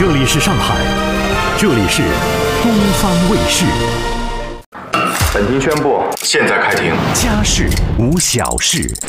这里是上海，这里是东方卫视。 本庭宣布，现在开庭。 家事无小事，